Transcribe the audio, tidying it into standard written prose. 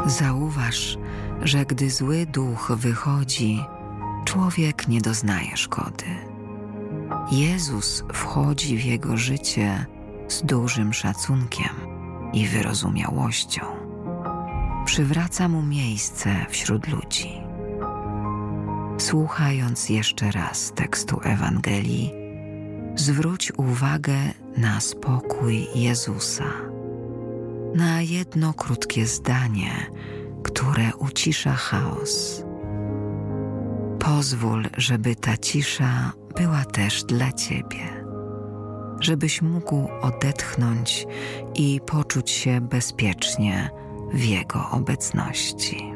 Zauważ, że gdy zły duch wychodzi, człowiek nie doznaje szkody. Jezus wchodzi w jego życie z dużym szacunkiem i wyrozumiałością. Przywraca mu miejsce wśród ludzi. Słuchając jeszcze raz tekstu Ewangelii, zwróć uwagę na spokój Jezusa, na jedno krótkie zdanie, które ucisza chaos. Pozwól, żeby ta cisza była też dla Ciebie, żebyś mógł odetchnąć i poczuć się bezpiecznie w Jego obecności.